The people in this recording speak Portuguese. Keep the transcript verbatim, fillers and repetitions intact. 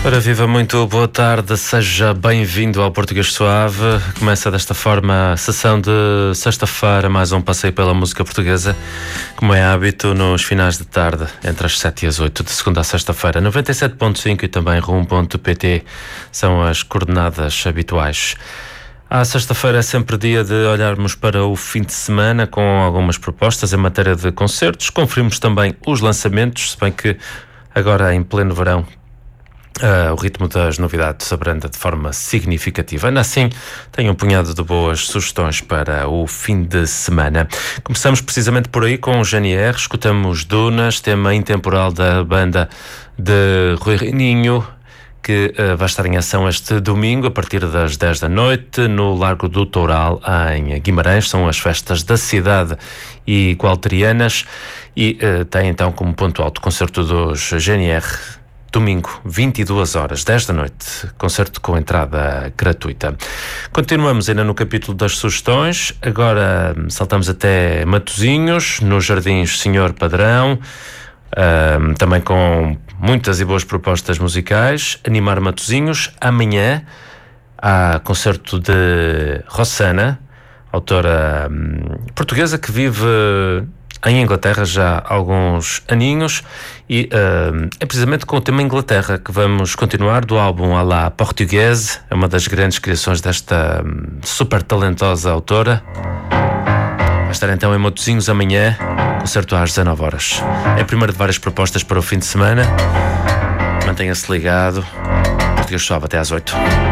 Ora, viva, muito boa tarde, seja bem-vindo ao Português Suave. Começa desta forma a sessão de sexta-feira, mais um passeio pela música portuguesa, como é hábito nos finais de tarde, entre as sete e as oito, de segunda a sexta-feira. noventa e sete ponto cinco e também rum ponto pt são as coordenadas habituais. À sexta-feira é sempre dia de olharmos para o fim de semana com algumas propostas em matéria de concertos. Conferimos também os lançamentos, se bem que agora em pleno verão Uh, o ritmo das novidades abranda de forma significativa. Ainda assim, tenho um punhado de boas sugestões para o fim de semana. Começamos precisamente por aí com o G N R. Escutamos Dunas, tema intemporal da banda de Rui Reininho, que uh, vai estar em ação este domingo a partir das dez da noite no Largo do Toural, em Guimarães. São as festas da cidade e Gualterianas e uh, tem então como ponto alto o concerto dos G N R. Domingo, vinte e duas horas, dez da noite, concerto com entrada gratuita. Continuamos ainda no capítulo das sugestões. Agora saltamos até Matosinhos, nos Jardins Senhor Padrão, um, também com muitas e boas propostas musicais. Animar Matosinhos. Amanhã há concerto de Rossana, autora um, portuguesa que vive em Inglaterra já há alguns aninhos, e uh, é precisamente com o tema Inglaterra que vamos continuar, do álbum à la Portuguese. É uma das grandes criações desta um, super talentosa autora. Vai estar então em Matosinhos amanhã, concerto às dezanove horas. É a primeira de várias propostas para o fim de semana. Mantenha-se ligado. Português Suave até às oito.